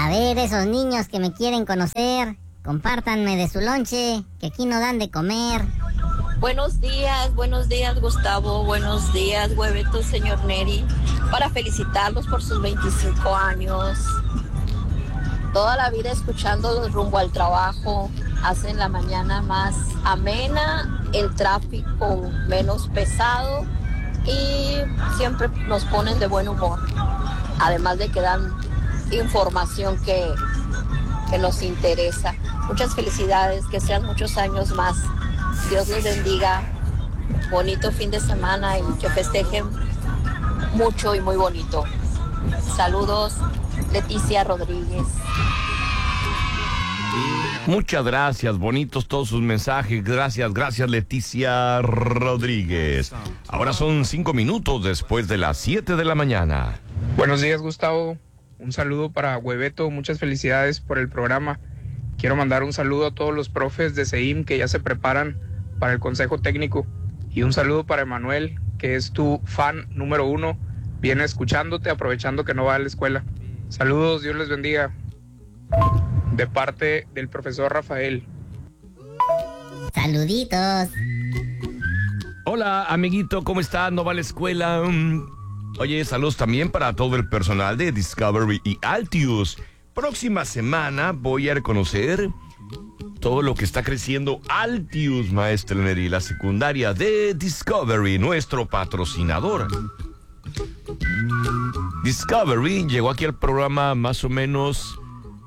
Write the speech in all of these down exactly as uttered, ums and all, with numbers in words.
A ver, esos niños que me quieren conocer, compártanme de su lonche, que aquí no dan de comer. Buenos días, buenos días Gustavo, buenos días Hueveto, señor Neri, para felicitarlos por sus veinticinco años. Toda la vida escuchándolos rumbo al trabajo, hacen la mañana más amena, el tráfico menos pesado y siempre nos ponen de buen humor. Además de que dan información que, que nos interesa. Muchas felicidades, que sean muchos años más. Dios les bendiga, bonito fin de semana y que festejen mucho y muy bonito. Saludos, Leticia Rodríguez. Muchas gracias, bonitos todos sus mensajes. Gracias, gracias Leticia Rodríguez. Ahora son cinco minutos después de las siete de la mañana. Buenos días, Gustavo. Un saludo para Hueveto, muchas felicidades por el programa. Quiero mandar un saludo a todos los profes de C E I M que ya se preparan para el consejo técnico. Y un saludo para Emanuel, que es tu fan número uno. Viene escuchándote, aprovechando que no va a la escuela. Saludos, Dios les bendiga. De parte del profesor Rafael. Saluditos. Hola, amiguito, ¿cómo está? ¿No va a la escuela? Oye, saludos también para todo el personal de Discovery y Altius. Próxima semana voy a reconocer todo lo que está creciendo Altius, maestro Neri, la secundaria de Discovery, nuestro patrocinador. Discovery llegó aquí al programa más o menos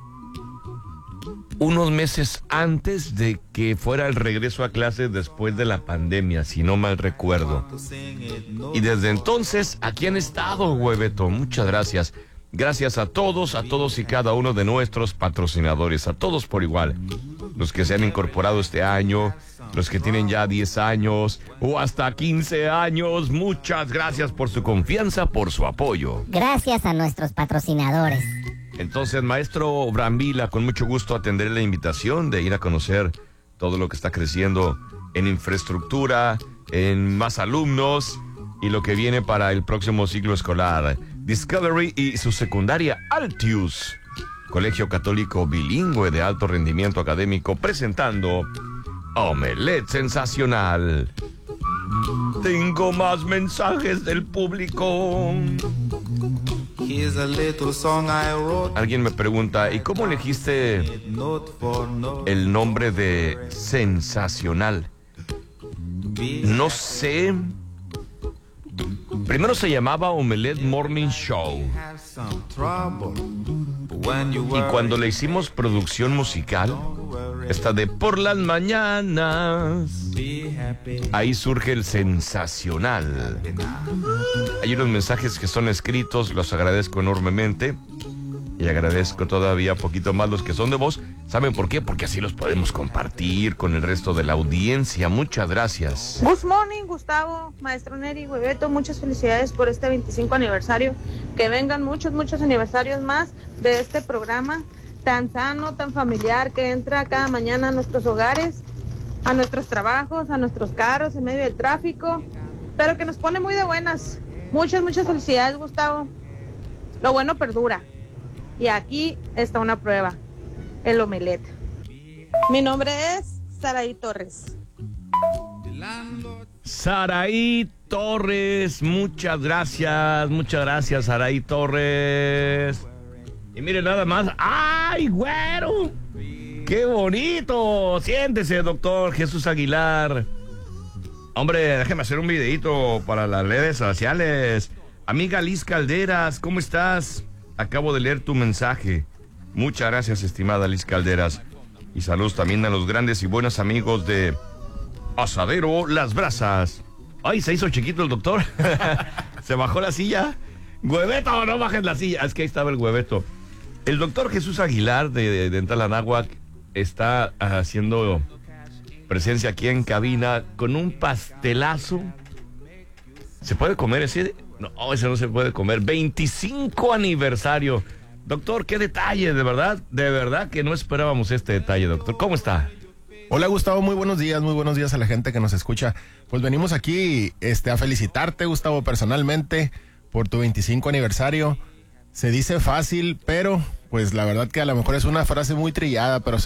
unos meses antes de que fuera el regreso a clases después de la pandemia, si no mal recuerdo. Y desde entonces aquí han estado, Hueveto. Muchas gracias. Gracias a todos, a todos y cada uno de nuestros patrocinadores, a todos por igual. Los que se han incorporado este año, los que tienen ya diez años o hasta quince años, muchas gracias por su confianza, por su apoyo. Gracias a nuestros patrocinadores. Entonces, maestro Brambila, con mucho gusto atenderé la invitación de ir a conocer todo lo que está creciendo en infraestructura, en más alumnos y lo que viene para el próximo ciclo escolar. Discovery y su secundaria Altius, colegio católico bilingüe de alto rendimiento académico, presentando Omelette Sensacional. Tengo más mensajes del público. Alguien me pregunta, ¿y cómo elegiste el nombre de Sensacional? No sé. Primero se llamaba Omelette Morning Show. Y cuando le hicimos producción musical, esta de Por las Mañanas, ahí surge el Sensacional. Hay unos mensajes que son escritos, los agradezco enormemente. Y agradezco todavía un poquito más los que son de voz. ¿Saben por qué? Porque así los podemos compartir con el resto de la audiencia. Muchas gracias. Good morning, Gustavo, maestro Neri, Hueveto. Muchas felicidades por este veinticinco aniversario. Que vengan muchos, muchos aniversarios más de este programa tan sano, tan familiar, que entra cada mañana a nuestros hogares, a nuestros trabajos, a nuestros carros, en medio del tráfico, pero que nos pone muy de buenas. Muchas, muchas felicidades, Gustavo. Lo bueno perdura. Y aquí está una prueba, el omelette. Mi nombre es Saraí Torres. Saraí Torres, muchas gracias, muchas gracias, Saraí Torres. Y miren nada más, ¡ay, güero! ¡Qué bonito! Siéntese, doctor Jesús Aguilar. Hombre, déjeme hacer un videito para las redes sociales. Amiga Liz Calderas, ¿cómo estás? Acabo de leer tu mensaje. Muchas gracias, estimada Liz Calderas. Y saludos también a los grandes y buenos amigos de Asadero Las Brasas. Ay, se hizo chiquito el doctor. Se bajó la silla. Hueveto, no bajes la silla. Es que ahí estaba el Hueveto. El doctor Jesús Aguilar de Dental Anáhuac está haciendo presencia aquí en cabina con un pastelazo. ¿Se puede comer ese? No, ese no se puede comer. veinticinco aniversario. Doctor, qué detalle, de verdad, de verdad que no esperábamos este detalle, doctor. ¿Cómo está? Hola, Gustavo, muy buenos días, muy buenos días a la gente que nos escucha. Pues venimos aquí este, a felicitarte, Gustavo, personalmente, por tu veinticinco aniversario. Se dice fácil, pero pues la verdad que a lo mejor es una frase muy trillada, pero